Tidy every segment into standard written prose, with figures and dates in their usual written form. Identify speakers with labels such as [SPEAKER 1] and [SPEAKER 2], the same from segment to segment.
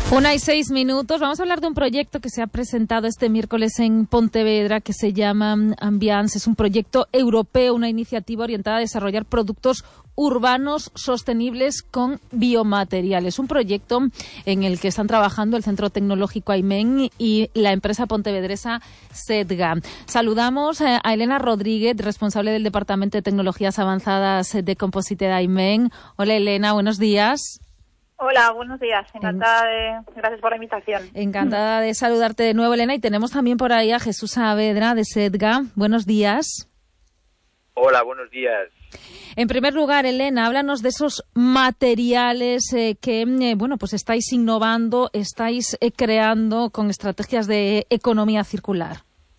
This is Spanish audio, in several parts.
[SPEAKER 1] 1:06. Vamos a hablar de un proyecto que se ha presentado este miércoles en Pontevedra que se llama Ambiance. Es un proyecto europeo, una iniciativa orientada a desarrollar productos urbanos sostenibles con biomateriales. Un proyecto en el que están trabajando el Centro Tecnológico AIMEN y la empresa pontevedresa SEDGA. Saludamos a Elena Rodríguez, responsable del Departamento de Tecnologías Avanzadas de Composite de AIMEN. Hola Elena, buenos días.
[SPEAKER 2] Hola, buenos días. Gracias por la invitación.
[SPEAKER 1] Encantada de saludarte de nuevo, Elena. Y tenemos también por ahí a Jesús Saavedra de SEDGA. Buenos días.
[SPEAKER 3] Hola, buenos días.
[SPEAKER 1] En primer lugar, Elena, háblanos de esos materiales que pues estáis innovando, estáis creando con estrategias de economía circular.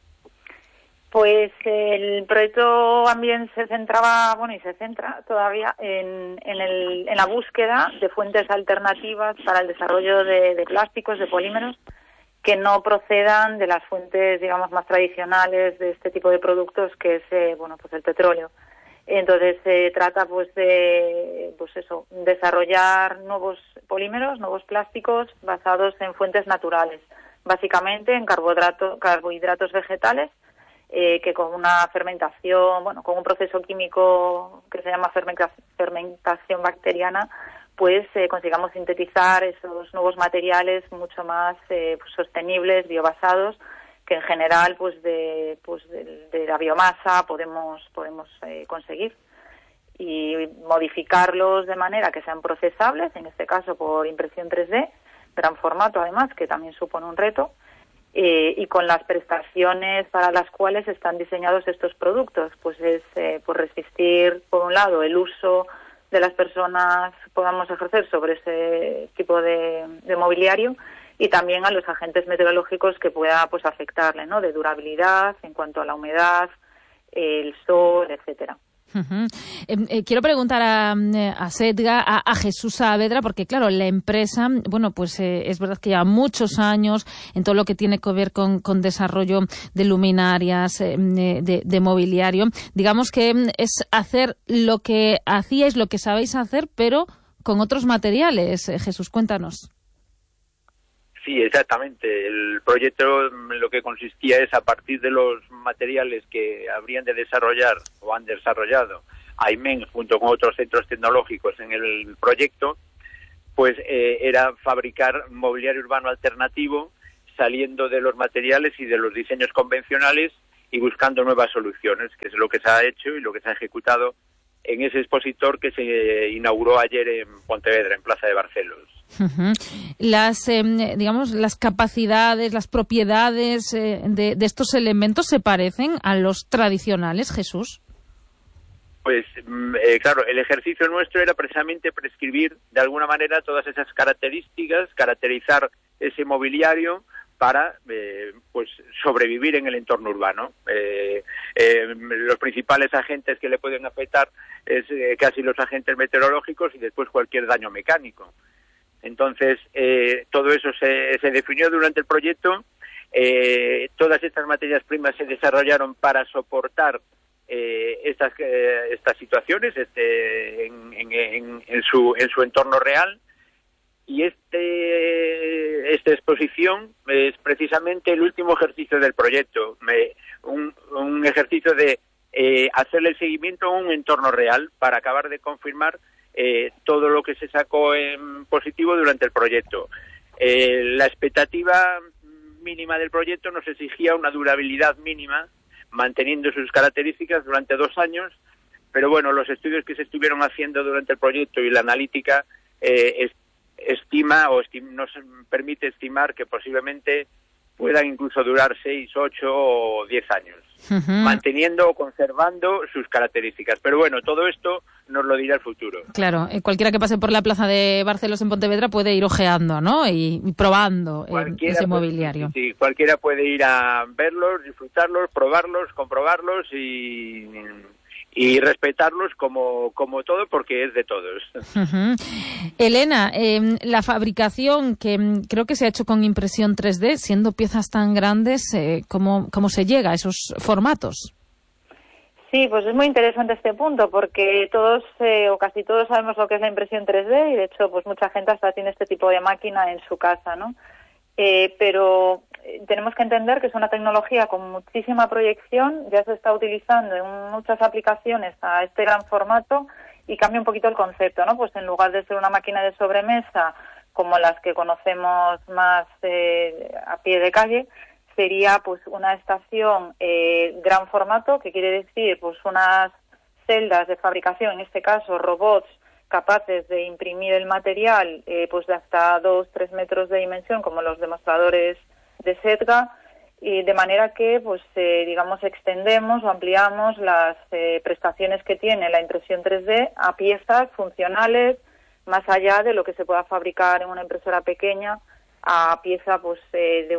[SPEAKER 2] Pues el proyecto también se centraba, y se centra todavía en la búsqueda de fuentes alternativas para el desarrollo de plásticos, de polímeros, que no procedan de las fuentes, digamos, más tradicionales de este tipo de productos, que es, el petróleo. Entonces se trata, de desarrollar nuevos polímeros, nuevos plásticos basados en fuentes naturales, básicamente en carbohidratos vegetales, que con una fermentación, con un proceso químico que se llama fermentación bacteriana, consigamos sintetizar esos nuevos materiales mucho más sostenibles, biobasados, que en general de la biomasa podemos conseguir, y modificarlos de manera que sean procesables, en este caso por impresión 3D, gran formato además, que también supone un reto, y con las prestaciones para las cuales están diseñados estos productos, resistir, por un lado, el uso de las personas podamos ejercer sobre ese tipo de mobiliario, y también a los agentes meteorológicos que pueda afectarle, ¿no?, de durabilidad en cuanto a la humedad, el sol, etcétera.
[SPEAKER 1] Uh-huh. Quiero preguntar a SEDGA, a Jesús Saavedra, porque claro, la empresa, es verdad que lleva muchos años en todo lo que tiene que ver con desarrollo de luminarias, de mobiliario. Digamos que es hacer lo que hacíais, lo que sabéis hacer, pero con otros materiales. Jesús, cuéntanos.
[SPEAKER 3] Sí, exactamente. El proyecto lo que consistía es, a partir de los materiales que habrían de desarrollar o han desarrollado AIMEN junto con otros centros tecnológicos en el proyecto, era fabricar mobiliario urbano alternativo, saliendo de los materiales y de los diseños convencionales y buscando nuevas soluciones, que es lo que se ha hecho y lo que se ha ejecutado en ese expositor que se inauguró ayer en Pontevedra, en Plaza de Barcelos.
[SPEAKER 1] Uh-huh. Las capacidades, las propiedades de estos elementos se parecen a los tradicionales, Jesús.
[SPEAKER 3] Claro, el ejercicio nuestro era precisamente prescribir de alguna manera todas esas características, caracterizar ese mobiliario para sobrevivir en el entorno urbano. Los principales agentes que le pueden afectar es casi los agentes meteorológicos y después cualquier daño mecánico. Entonces, todo eso se definió durante el proyecto. Todas estas materias primas se desarrollaron para soportar estas situaciones en su entorno real. Y esta exposición es precisamente el último ejercicio del proyecto, un ejercicio de hacerle el seguimiento a un entorno real para acabar de confirmar todo lo que se sacó en positivo durante el proyecto. La expectativa mínima del proyecto nos exigía una durabilidad mínima, manteniendo sus características durante 2 años, pero los estudios que se estuvieron haciendo durante el proyecto y la analítica nos permite estimar que posiblemente puedan incluso durar 6, 8 o 10 años, uh-huh, manteniendo o conservando sus características. Pero todo esto nos lo dirá el futuro.
[SPEAKER 1] Claro, cualquiera que pase por la Plaza de Barcelos en Pontevedra puede ir ojeando, ¿no?, y probando ese mobiliario.
[SPEAKER 3] Sí, cualquiera puede ir a verlos, disfrutarlos, probarlos, comprobarlos y respetarlos como todo, porque es de todos.
[SPEAKER 1] Uh-huh. Elena, la fabricación, que creo que se ha hecho con impresión 3D, siendo piezas tan grandes, ¿cómo se llega a esos formatos?
[SPEAKER 2] Sí, pues es muy interesante este punto porque todos o casi todos sabemos lo que es la impresión 3D y de hecho pues mucha gente hasta tiene este tipo de máquina en su casa, ¿no? Pero tenemos que entender que es una tecnología con muchísima proyección, ya se está utilizando en muchas aplicaciones a este gran formato y cambia un poquito el concepto, ¿no? Pues en lugar de ser una máquina de sobremesa como las que conocemos más a pie de calle, sería pues una estación gran formato, que quiere decir pues unas celdas de fabricación, en este caso robots capaces de imprimir el material pues de hasta 2-3 metros de dimensión, como los demostradores de SETGA, y de manera que pues digamos extendemos o ampliamos las prestaciones que tiene la impresión 3D a piezas funcionales más allá de lo que se pueda fabricar en una impresora pequeña, a pieza pues de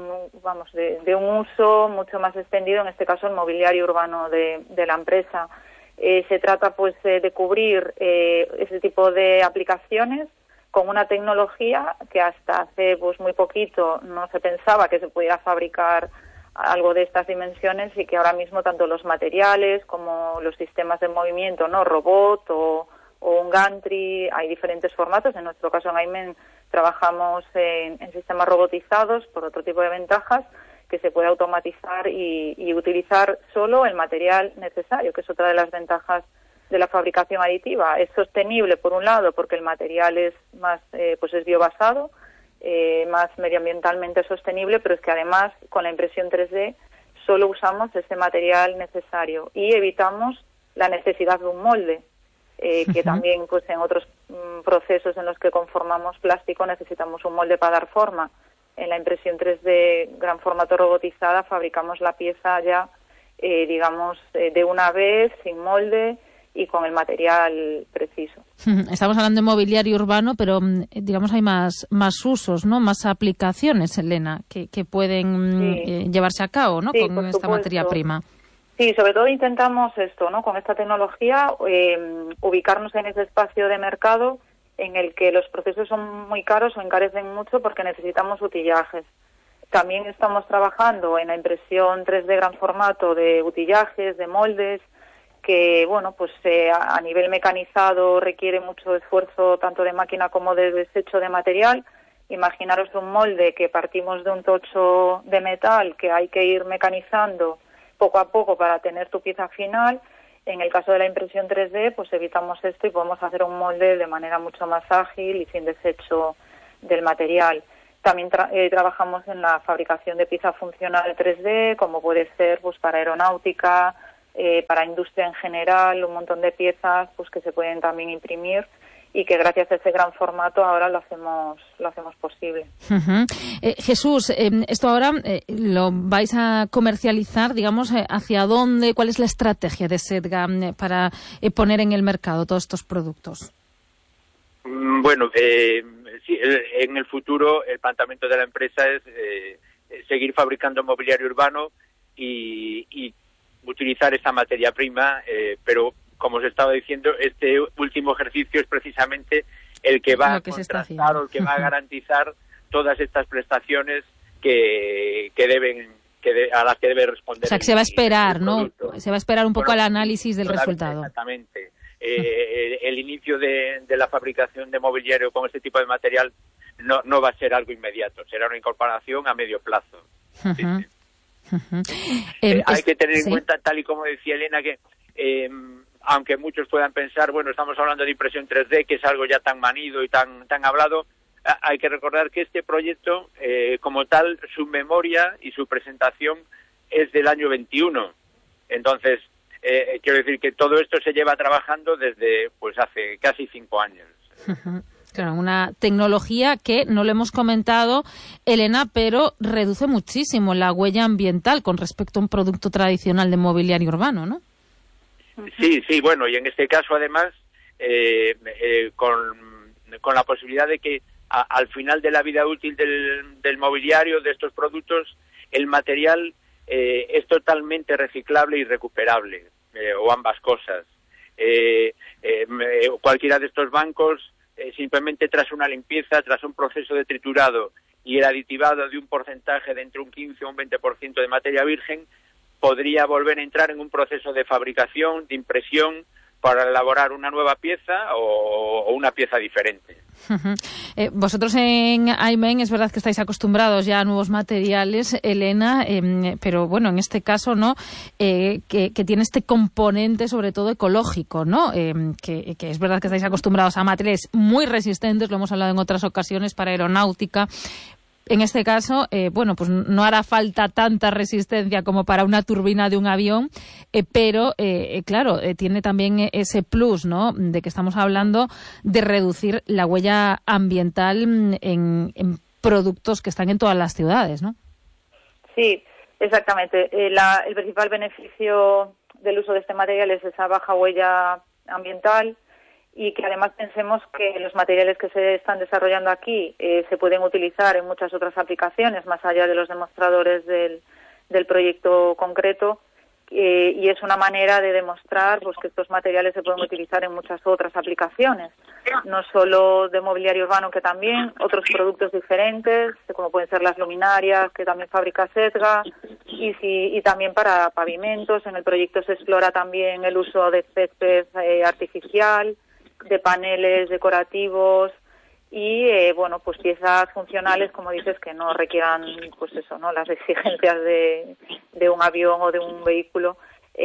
[SPEAKER 2] un uso mucho más extendido, en este caso el mobiliario urbano de la empresa. Se trata pues de cubrir ese tipo de aplicaciones con una tecnología que hasta hace pues muy poquito no se pensaba que se pudiera fabricar algo de estas dimensiones y que ahora mismo tanto los materiales como los sistemas de movimiento, ¿no? Robot o un gantry, hay diferentes formatos. En nuestro caso en AIMEN trabajamos en sistemas robotizados por otro tipo de ventajas, que se puede automatizar y utilizar solo el material necesario, que es otra de las ventajas de la fabricación aditiva. Es sostenible por un lado porque el material es más pues es biobasado, más medioambientalmente sostenible, pero es que además con la impresión 3D solo usamos ese material necesario y evitamos la necesidad de un molde. Que también pues en otros procesos en los que conformamos plástico necesitamos un molde para dar forma. En la impresión 3D gran formato robotizada fabricamos la pieza ya digamos de una vez, sin molde y con el material preciso.
[SPEAKER 1] Estamos hablando de mobiliario urbano, pero digamos hay más usos, ¿no? Más aplicaciones, Elena, que pueden llevarse a cabo, ¿no?
[SPEAKER 2] Sí,
[SPEAKER 1] con esta materia prima.
[SPEAKER 2] Sí, sobre todo intentamos esto, ¿no? Con esta tecnología ubicarnos en ese espacio de mercado en el que los procesos son muy caros o encarecen mucho porque necesitamos utillajes. También estamos trabajando en la impresión 3D gran formato de utillajes, de moldes, que bueno, pues a nivel mecanizado requiere mucho esfuerzo tanto de máquina como de desecho de material. Imaginaros un molde que partimos de un tocho de metal que hay que ir mecanizando poco a poco para tener tu pieza final. En el caso de la impresión 3D, pues evitamos esto y podemos hacer un molde de manera mucho más ágil y sin desecho del material. También trabajamos en la fabricación de pieza funcional 3D, como puede ser pues para aeronáutica, para industria en general, un montón de piezas pues que se pueden también imprimir y que gracias a ese gran formato ahora lo hacemos posible.
[SPEAKER 1] Jesús, esto ahora lo vais a comercializar, digamos, ¿hacia dónde? ¿Cuál es la estrategia de SETGA para poner en el mercado todos estos productos?
[SPEAKER 3] Bueno, sí, en el futuro el planteamiento de la empresa es seguir fabricando mobiliario urbano y utilizar esa materia prima, pero como os estaba diciendo, este último ejercicio es precisamente el que va a contrastar o el que va a garantizar todas estas prestaciones a las que debe responder.
[SPEAKER 1] O sea, que se va a esperar, ¿no? Se va a esperar un poco al análisis del resultado.
[SPEAKER 3] Exactamente. El inicio de la fabricación de mobiliario con este tipo de material no va a ser algo inmediato, será una incorporación a medio plazo. Hay que tener en cuenta, tal y como decía Elena, que aunque muchos puedan pensar, bueno, estamos hablando de impresión 3D, que es algo ya tan manido y tan hablado, hay que recordar que este proyecto, como tal, su memoria y su presentación es del año 21. Entonces, quiero decir que todo esto se lleva trabajando desde pues hace casi 5 años.
[SPEAKER 1] Claro, una tecnología que no lo hemos comentado, Elena, pero reduce muchísimo la huella ambiental con respecto a un producto tradicional de mobiliario urbano, ¿no?
[SPEAKER 3] Sí, bueno, y en este caso además con la posibilidad de que al final de la vida útil del mobiliario, de estos productos, el material es totalmente reciclable y recuperable, o ambas cosas. Cualquiera de estos bancos, simplemente tras una limpieza, tras un proceso de triturado y el aditivado de un porcentaje de entre un 15 o un 20% de materia virgen, podría volver a entrar en un proceso de fabricación, de impresión, para elaborar una nueva pieza o una pieza diferente.
[SPEAKER 1] Vosotros en AIMEN es verdad que estáis acostumbrados ya a nuevos materiales, Elena, pero bueno, en este caso, ¿no? Que tiene este componente sobre todo ecológico, ¿no? Que es verdad que estáis acostumbrados a materiales muy resistentes, lo hemos hablado en otras ocasiones, para aeronáutica. En este caso, bueno, pues no hará falta tanta resistencia como para una turbina de un avión, pero, claro, tiene también ese plus, ¿no?, de que estamos hablando de reducir la huella ambiental en productos que están en todas las ciudades, ¿no?
[SPEAKER 2] Sí, exactamente. El principal beneficio del uso de este material es esa baja huella ambiental, y que además pensemos que los materiales que se están desarrollando aquí se pueden utilizar en muchas otras aplicaciones, más allá de los demostradores del proyecto concreto, y es una manera de demostrar pues que estos materiales se pueden utilizar en muchas otras aplicaciones, no solo de mobiliario urbano, que también otros productos diferentes, como pueden ser las luminarias, que también fabrica SEDGA, y también para pavimentos. En el proyecto se explora también el uso de césped artificial, de paneles decorativos y bueno, pues piezas funcionales, como dices, que no requieran pues eso, ¿no?, las exigencias de un avión o de un vehículo.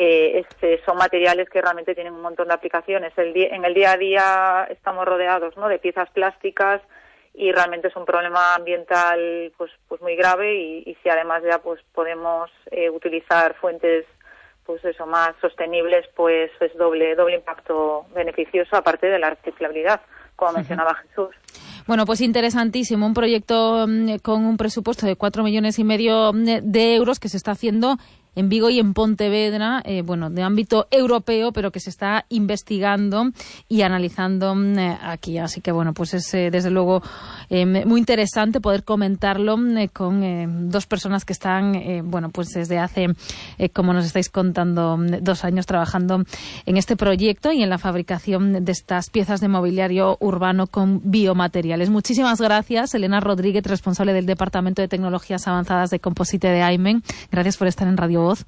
[SPEAKER 2] Son materiales que realmente tienen un montón de aplicaciones. En el día a día estamos rodeados, ¿no?, de piezas plásticas, y realmente es un problema ambiental pues muy grave, y si además ya pues podemos utilizar fuentes pues eso, más sostenibles, pues es doble impacto beneficioso, aparte de la reciclabilidad, como mencionaba Jesús.
[SPEAKER 1] Bueno, pues interesantísimo, un proyecto con un presupuesto de 4,5 millones de euros que se está haciendo en Vigo y en Pontevedra, bueno, de ámbito europeo, pero que se está investigando y analizando aquí. Así que, bueno, pues es desde luego muy interesante poder comentarlo con dos personas que están, bueno, pues desde hace, como nos estáis contando, 2 años trabajando en este proyecto y en la fabricación de estas piezas de mobiliario urbano con biomateriales. Muchísimas gracias, Elena Rodríguez, responsable del Departamento de Tecnologías Avanzadas de Composite de AIMEN. Gracias por estar en Radio Voz.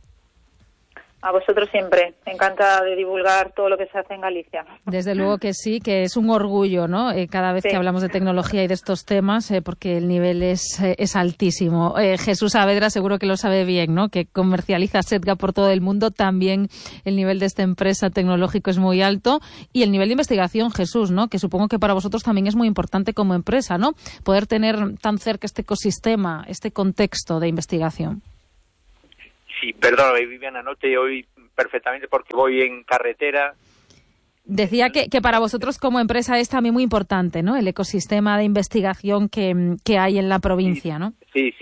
[SPEAKER 2] A vosotros siempre. Encantada de divulgar todo lo que se hace en Galicia.
[SPEAKER 1] Desde luego que sí, que es un orgullo, ¿no? Cada vez que hablamos de tecnología y de estos temas, porque el nivel es altísimo. Jesús Saavedra seguro que lo sabe bien, ¿no?, que comercializa SEDGA por todo el mundo. También el nivel de esta empresa tecnológico es muy alto. Y el nivel de investigación, Jesús, ¿no?, que supongo que para vosotros también es muy importante como empresa, ¿no?, poder tener tan cerca este ecosistema, este contexto de investigación.
[SPEAKER 3] Sí, perdón, Viviana, no te oí perfectamente porque voy en carretera.
[SPEAKER 1] Decía que para vosotros como empresa es también muy importante, ¿no?, el ecosistema de investigación que hay en la provincia, ¿no?
[SPEAKER 3] Sí,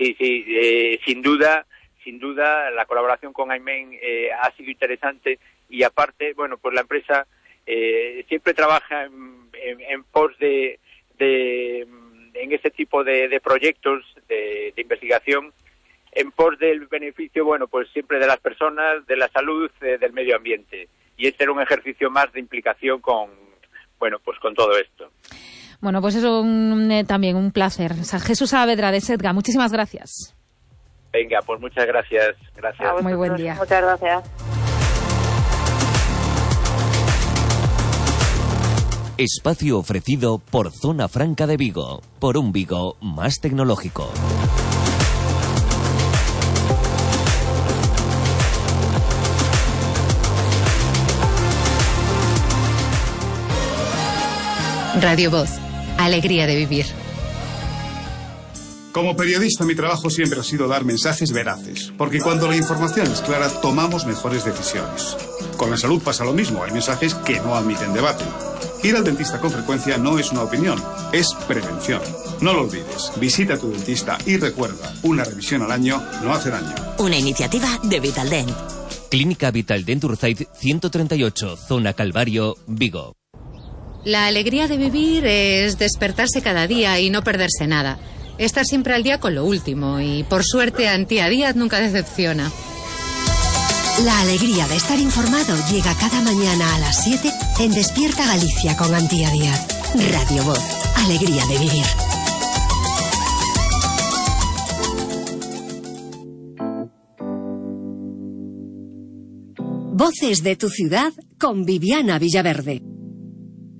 [SPEAKER 3] sin duda, la colaboración con AIMEN ha sido interesante, y aparte, bueno, pues la empresa siempre trabaja en pos en este tipo de proyectos de investigación, en pos del beneficio, bueno, pues siempre de las personas, de la salud, del medio ambiente. Y este era un ejercicio más de implicación con todo esto.
[SPEAKER 1] Bueno, pues es también un placer. O sea, Jesús Saavedra de SEDGA, muchísimas gracias.
[SPEAKER 3] Venga, pues muchas gracias. Gracias.
[SPEAKER 1] Muy buen día.
[SPEAKER 2] Muchas gracias.
[SPEAKER 4] Espacio ofrecido por Zona Franca de Vigo, por un Vigo más tecnológico.
[SPEAKER 5] Radio Voz, alegría de vivir.
[SPEAKER 6] Como periodista, mi trabajo siempre ha sido dar mensajes veraces, porque cuando la información es clara, tomamos mejores decisiones. Con la salud pasa lo mismo, hay mensajes que no admiten debate. Ir al dentista con frecuencia no es una opinión, es prevención. No lo olvides, visita a tu dentista y recuerda, una revisión al año no hace daño.
[SPEAKER 7] Una iniciativa de Vitaldent.
[SPEAKER 4] Clínica Vitaldent Urzaid 138, Zona Calvario, Vigo.
[SPEAKER 5] La alegría de vivir es despertarse cada día y no perderse nada. Estar siempre al día con lo último y, por suerte, Antía Díaz nunca decepciona.
[SPEAKER 7] La alegría de estar informado llega cada mañana a las 7 en Despierta Galicia con Antía Díaz. Radio Voz, alegría de vivir. Voces de tu ciudad con Viviana Villaverde.